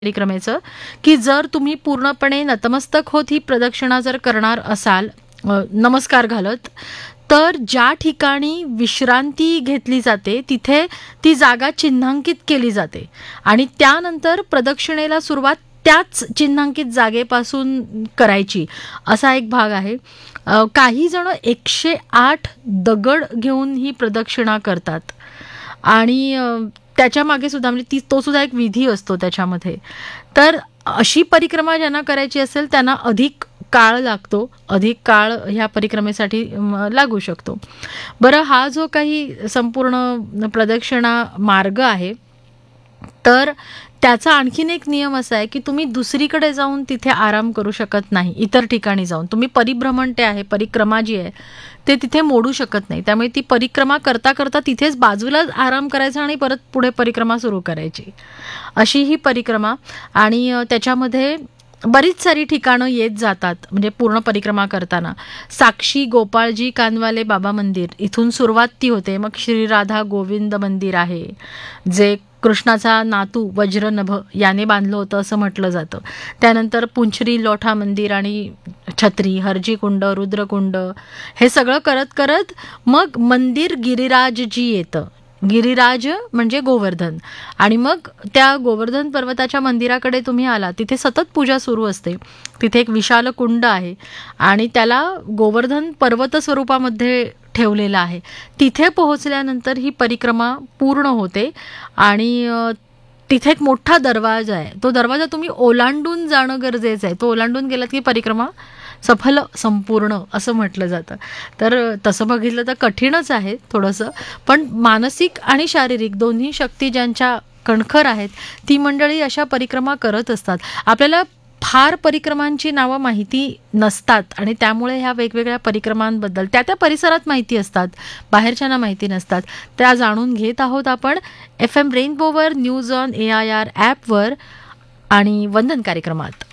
परिक्रमेचं, की जर तुम्ही पूर्णपणे नतमस्तक होत ही प्रदक्षिणा जर करणार असाल नमस्कार घालत, तर ज्या ठिकाणी विश्रांती घेतली जाते तिथे ती जागा चिन्हांकित केली जाते आणि त्यानंतर प्रदक्षिणेला सुरुवात त्याच चिन्हांकित जागेपासून करायची असा एक भाग आहे. काही जण 108 दगड घेऊन ही प्रदक्षिणा करतात आणि त्याच्या मागे सुद्धा म्हणजे तो सुद्धा एक विधी असतो त्याच्यामध्ये. तर अशी परिक्रमा ज्यांना करायची असेल त्यांना अधिक काळ लागतो, अधिक काळ ह्या परिक्रमेसाठी लागू शकतो. बरं, हा जो काही संपूर्ण प्रदक्षिणा मार्ग आहे तर त्याचा आणखीन एक नियम असा आहे की तुम्ही दुसरीकडे जाऊन तिथे आराम करू शकत नाही. इतर ठिकाणी जाऊन तुम्ही परिभ्रमण ते आहे, परिक्रमा जी आहे ते तिथे मोडू शकत नाही. त्यामुळे ती परिक्रमा करता करता तिथेच बाजूलाच आराम करायचा आणि परत पुढे परिक्रमा सुरू करायची, अशी ही परिक्रमा. आणि त्याच्यामध्ये बरीच सारी ठिकाणं येत जातात. म्हणजे पूर्ण परिक्रमा करताना साक्षी गोपाळजी कानवाले बाबा मंदिर इथून सुरुवात ती होते. मग श्री राधा गोविंद मंदिर आहे जे कृष्णाचा नातू वज्रनभ याने बांधलं होतं असं म्हटलं जातं. त्यानंतर पुंचरी लोठा मंदिर आणि छत्री, हरजीकुंड, रुद्रकुंड हे सगळं करत करत मग मंदिर गिरिराजजी येतं. गिरिराज म्हणजे गोवर्धन. आणि मग त्या गोवर्धन पर्वताच्या मंदिराकडे तुम्ही आला, तिथे सतत पूजा सुरू असते. तिथे एक विशाल कुंड आहे आणि त्याला गोवर्धन पर्वत स्वरूपामध्ये ठेवलेला आहे. तिथे पोहोचल्यानंतर ही परिक्रमा पूर्ण होते आणि तिथे एक मोठा दरवाजा आहे. तो दरवाजा तुम्ही ओलांडून जाणं गरजेचं आहे. तो ओलांडून गेलात की परिक्रमा सफल, संपूर्ण असं म्हटलं जातं. तर तसं बघितलं तर कठीणच आहे थोडंसं, पण मानसिक आणि शारीरिक दोन्ही शक्ती ज्यांच्या कणखर आहेत ती मंडळी अशा परिक्रमा करत असतात. आपल्याला फार परिक्रमांची नावं माहिती नसतात आणि त्यामुळे ह्या वेगवेगळ्या परिक्रमांबद्दल त्या परिसरात माहिती असतात, बाहेरच्यांना माहिती नसतात. त्या जाणून घेत आहोत आपण FM रेनबोवर, न्यूज ऑन AIR ॲपवर आणि वंदन कार्यक्रमात.